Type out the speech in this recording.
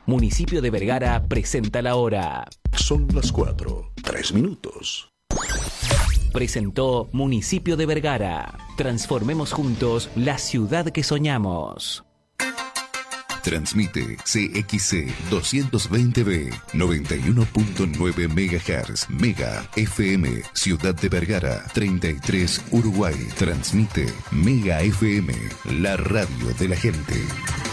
Municipio de Vergara presenta la hora. Son las 4:03. Presentó Municipio de Vergara. Transformemos juntos la ciudad que soñamos. Transmite CXC 220B 91.9 MHz Mega FM Ciudad de Vergara 33 Uruguay. Transmite Mega FM, la radio de la gente.